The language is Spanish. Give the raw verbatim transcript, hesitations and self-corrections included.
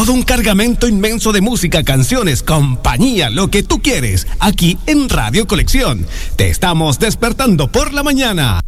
Todo un cargamento inmenso de música, canciones, compañía, lo que tú quieres, aquí en Radio Colección. Te estamos despertando por la mañana.